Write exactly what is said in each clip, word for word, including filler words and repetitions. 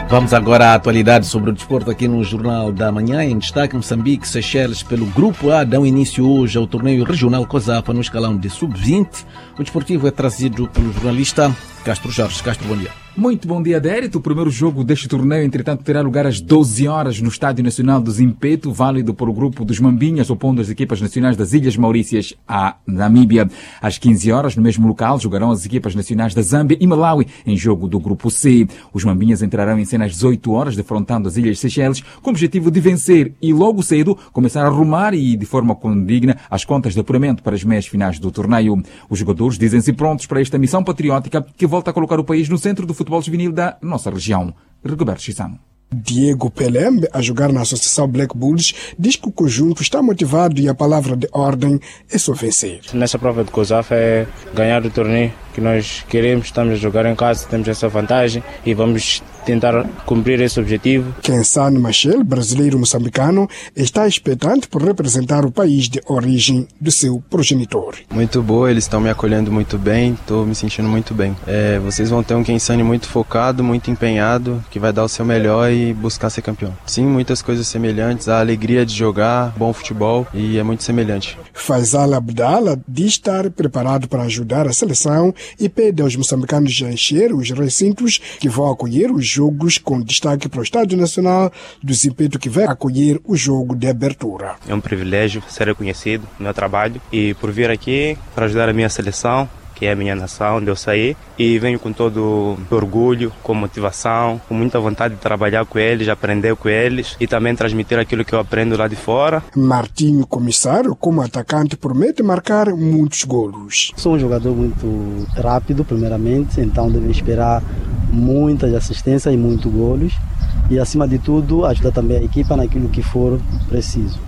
Vamos agora à atualidade sobre o desporto aqui no Jornal da Manhã. Em destaque, Moçambique, Seychelles pelo Grupo A dão início hoje ao torneio regional COSAFA no escalão de sub vinte. O desportivo é trazido pelo jornalista Castro Jorge. Castro, bom dia. Muito bom dia, Dérito. O primeiro jogo deste torneio, entretanto, terá lugar às doze horas no Estádio Nacional do Zimpeto, válido por o grupo dos Mambinhas, opondo as equipas nacionais das Ilhas Maurícias à Namíbia. Às quinze horas, no mesmo local, jogarão as equipas nacionais da Zâmbia e Malawi em jogo do grupo C. Os Mambinhas entrarão em cena às dezoito horas, defrontando as Ilhas Seychelles, com o objetivo de vencer e logo cedo começar a arrumar e de forma condigna as contas de apuramento para as meias finais do torneio. Os jogadores dizem-se prontos para esta missão patriótica que volta a colocar o país no centro do futebol juvenil da nossa região. Rigoberto Chissano. Diego Pelembe, a jogar na Associação Black Bulls, diz que o conjunto está motivado e a palavra de ordem é só vencer. Nessa prova de COSAFA é ganhar o torneio que nós queremos, estamos a jogar em casa, temos essa vantagem e vamos tentar cumprir esse objetivo. Kensane Machel, brasileiro moçambicano, está expectante por representar o país de origem do seu progenitor. Muito boa, eles estão me acolhendo muito bem, estou me sentindo muito bem. É, vocês vão ter um Kensane muito focado, muito empenhado, que vai dar o seu melhor e buscar ser campeão. Sim, muitas coisas semelhantes, a alegria de jogar, bom futebol e é muito semelhante. Faisal Abdala diz estar preparado para ajudar a seleção e pede aos moçambicanos a encher os recintos que vão acolher os jogos, com destaque para o Estádio Nacional do Zimpeto, que vai acolher o jogo de abertura. É um privilégio ser reconhecido no meu trabalho e por vir aqui para ajudar a minha seleção, que é a minha nação, onde eu saí, e venho com todo orgulho, com motivação, com muita vontade de trabalhar com eles, aprender com eles e também transmitir aquilo que eu aprendo lá de fora. Martinho Comissário, como atacante, promete marcar muitos golos. Sou um jogador muito rápido, primeiramente, então devem esperar muitas assistências e muitos golos e, acima de tudo, ajudar também a equipa naquilo que for preciso.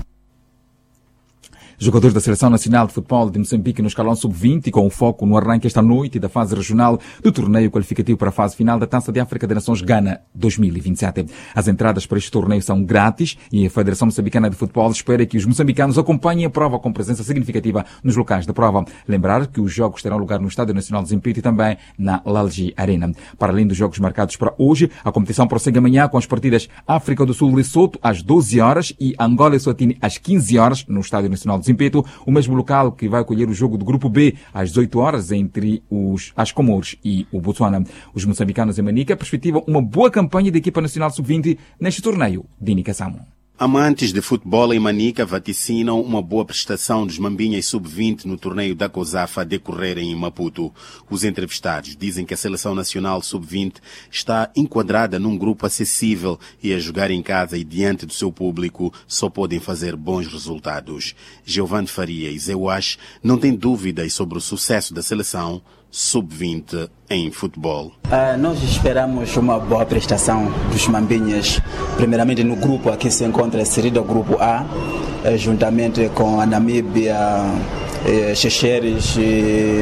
Jogadores da Seleção Nacional de Futebol de Moçambique no escalão sub vinte, com o foco no arranque esta noite da fase regional do torneio qualificativo para a fase final da Taça de África de Nações Ghana dois mil e vinte e sete. As entradas para este torneio são grátis e a Federação Moçambicana de Futebol espera que os moçambicanos acompanhem a prova com presença significativa nos locais da prova. Lembrar que os jogos terão lugar no Estádio Nacional de Zimpeto e também na Lalji Arena. Para além dos jogos marcados para hoje, a competição prossegue amanhã com as partidas África do Sul Lesoto às doze horas e Angola e Eswatini às quinze horas no Estádio Nacional de Zimpeto, o mesmo local que vai acolher o jogo do Grupo B às dezoito horas entre os, as Comores e o Botsuana. Os moçambicanos em Manica perspectivam uma boa campanha da equipa nacional sub vinte neste torneio. Dini Kassamo. Amantes de futebol em Manica vaticinam uma boa prestação dos Mambinhas sub vinte no torneio da COSAFA a decorrer em Maputo. Os entrevistados dizem que a Seleção Nacional sub vinte está enquadrada num grupo acessível e a jogar em casa e diante do seu público só podem fazer bons resultados. Giovanni Faria e Zé Wash não têm dúvidas sobre o sucesso da seleção sub vinte em futebol. Uh, nós esperamos uma boa prestação dos Mambinhas, primeiramente no grupo aqui se encontra inserido o grupo A, eh, juntamente com a Namíbia, eh, Seychelles e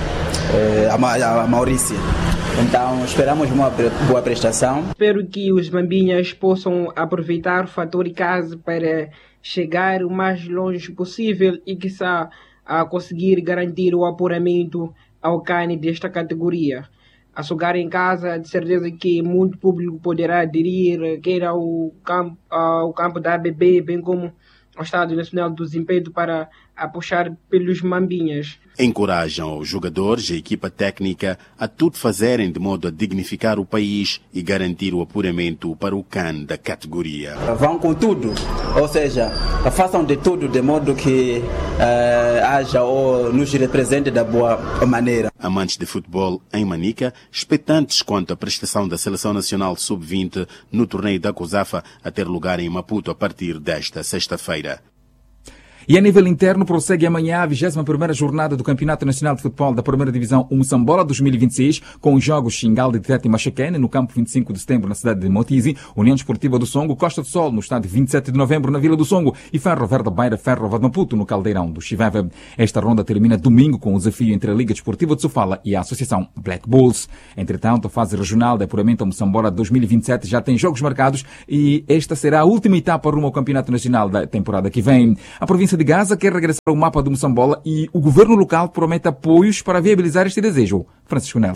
eh, a, Ma- a Maurícia. Então esperamos uma boa prestação. Espero que os Mambinhas possam aproveitar o fator casa para chegar o mais longe possível e quiçá a conseguir garantir o apuramento ao C A N desta categoria. A jogar em casa, de certeza que muito público poderá aderir, quer ao campo, ao campo da A B B, bem como ao Estádio Nacional do Zimpeto, para a puxar pelos Mambinhas. Encorajam os jogadores e a equipa técnica a tudo fazerem de modo a dignificar o país e garantir o apuramento para o C A N da categoria. Vão com tudo, ou seja, façam de tudo de modo que uh, haja ou nos represente da boa maneira. Amantes de futebol em Manica, expectantes quanto à prestação da Seleção Nacional sub vinte no torneio da COSAFA a ter lugar em Maputo a partir desta sexta-feira. E a nível interno, prossegue amanhã a vigésima primeira jornada do Campeonato Nacional de Futebol da Primeira Divisão um Moçambola dois mil e vinte e seis, com os jogos Xingalde de Tete e Machaquene, no campo vinte e cinco de setembro, na cidade de Motizi, União Desportiva do Songo, Costa do Sol, no estádio vinte e sete de novembro, na Vila do Songo, e Ferro Verde Beira Ferro de Maputo, no Caldeirão do Chiveve. Esta ronda termina domingo com o desafio entre a Liga Desportiva de Sofala e a Associação Black Bulls. Entretanto, a fase regional de apuramento a Moçambola dois mil e vinte e sete já tem jogos marcados e esta será a última etapa rumo ao Campeonato Nacional da temporada que vem. A província de Gaza quer regressar ao mapa do Moçambola e o governo local promete apoios para viabilizar este desejo. Francisco Nelson.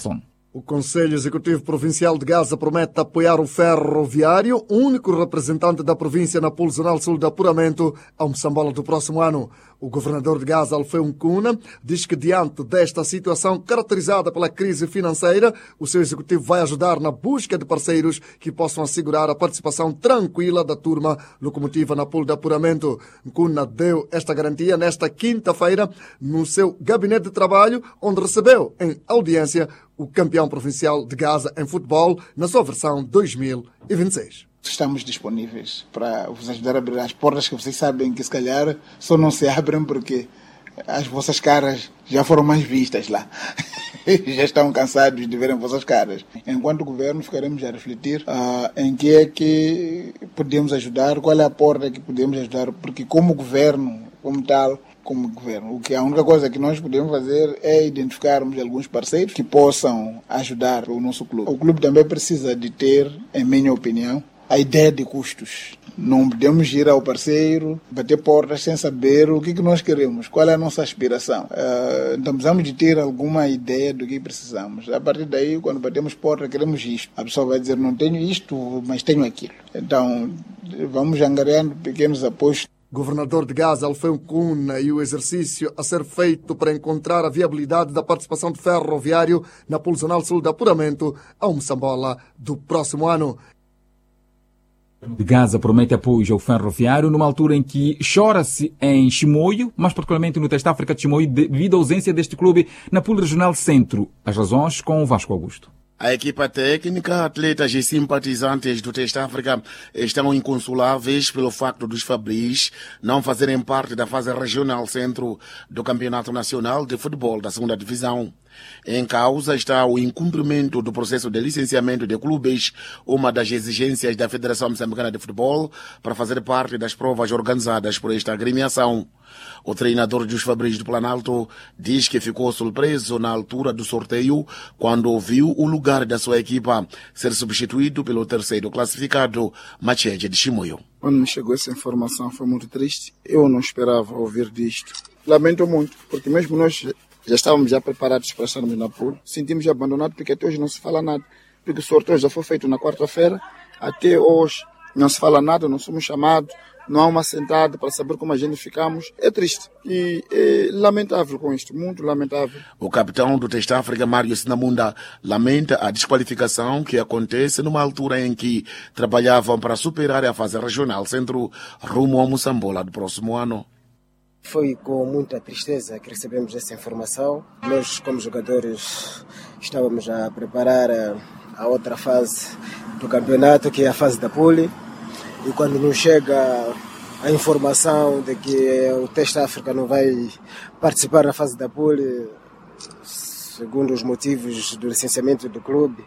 O Conselho Executivo Provincial de Gaza promete apoiar o ferroviário, único representante da província na Polo Zonal Sul de Apuramento, ao Moçambola do próximo ano. O governador de Gaza, Alfeu Nkuna, diz que diante desta situação caracterizada pela crise financeira, o seu executivo vai ajudar na busca de parceiros que possam assegurar a participação tranquila da turma locomotiva na Polo de Apuramento. Nkuna deu esta garantia nesta quinta-feira no seu gabinete de trabalho, onde recebeu em audiência o campeão provincial de Gaza em futebol na sua versão dois mil e vinte e seis. Estamos disponíveis para vos ajudar a abrir as portas que vocês sabem que se calhar só não se abrem porque as vossas caras já foram mais vistas lá. Já estão cansados de verem vossas caras. Enquanto governo ficaremos a refletir uh, em que é que podemos ajudar, qual é a porta que podemos ajudar, porque como governo, como tal, como governo, o que a única coisa que nós podemos fazer é identificarmos alguns parceiros que possam ajudar o nosso clube. O clube também precisa de ter, em minha opinião, a ideia de custos. Não podemos ir ao parceiro, bater portas sem saber o que, que nós queremos, qual é a nossa aspiração. Uh, então precisamos de ter alguma ideia do que precisamos. A partir daí, quando batemos porta, queremos isto. A pessoa vai dizer, não tenho isto, mas tenho aquilo. Então, vamos angariando pequenos apoios. Governador de Gaza, Alfeu Nkuna, e o exercício a ser feito para encontrar a viabilidade da participação de ferroviário na Polo Zonal Sul de Apuramento ao Moçambola do próximo ano. De Gaza promete apoio ao ferroviário numa altura em que chora-se em Chimoio, mas particularmente no Teste África de Chimoio, devido à ausência deste clube na Polo Regional Centro. As razões com o Vasco Augusto. A equipa técnica, atletas e simpatizantes do Teste África estão inconsoláveis pelo facto dos Fabris não fazerem parte da fase regional centro do Campeonato Nacional de Futebol da segunda Divisão. Em causa está o incumprimento do processo de licenciamento de clubes, uma das exigências da Federação Moçambicana de Futebol para fazer parte das provas organizadas por esta agremiação. O treinador dos Fabris do Planalto diz que ficou surpreso na altura do sorteio quando viu o lugar da sua equipa ser substituído pelo terceiro classificado, Macheje de Chimoio. Quando me chegou essa informação foi muito triste. Eu não esperava ouvir disto. Lamento muito, porque mesmo nós já estávamos já preparados para estarmos na Polo. Sentimos abandonado porque até hoje não se fala nada. Porque o sorteio já foi feito na quarta-feira, até hoje não se fala nada, não somos chamados, não há uma sentada para saber como a gente ficamos. É triste e é lamentável com isto, muito lamentável. O capitão do Teste África, Mário Sinamunda, lamenta a desqualificação que acontece numa altura em que trabalhavam para superar a fase regional centro rumo ao Moçambola do próximo ano. Foi com muita tristeza que recebemos essa informação. Nós, como jogadores, estávamos a preparar a, a outra fase do campeonato, que é a fase da Poli. E quando nos chega a informação de que o Teste África não vai participar da fase da Poli, segundo os motivos do licenciamento do clube,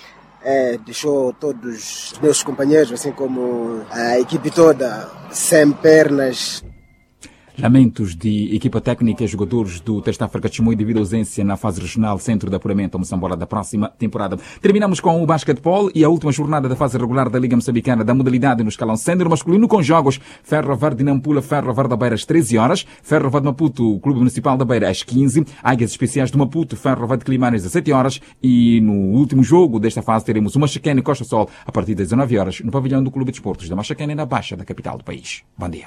é, deixou todos os meus companheiros, assim como a equipe toda, sem pernas. Lamentos de equipa técnica e jogadores do Teste África de Chimoio devido à ausência na fase regional centro de apuramento ao Moçambola da próxima temporada. Terminamos com o basquetebol e a última jornada da fase regular da Liga Moçambicana da modalidade no escalão sénior masculino com jogos Ferro Verde Nampula, Ferro Verde da Beira às treze horas, Ferro Verde Maputo, Clube Municipal da Beira às quinze, Águias Especiais do Maputo, Ferro Verde Climane às dezessete horas e no último jogo desta fase teremos o Machaquene e Costa Sol a partir das dezenove horas no pavilhão do Clube de Esportes da Machaquene na Baixa da capital do país. Bom dia.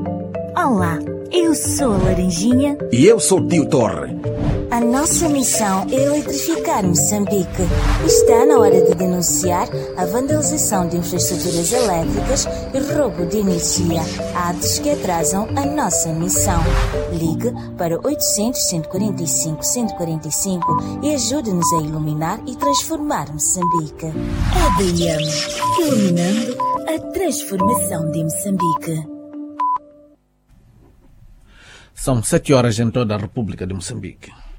Olá, eu sou a Laranjinha. E eu sou o Tio Torre. A nossa missão é eletrificar Moçambique. Está na hora de denunciar a vandalização de infraestruturas elétricas e roubo de energia, atos que atrasam a nossa missão. Ligue para oitocentos, cento e quarenta e cinco, cento e quarenta e cinco e ajude-nos a iluminar e transformar Moçambique. A D M, iluminando a transformação de Moçambique. São sete horas em toda a República de Moçambique.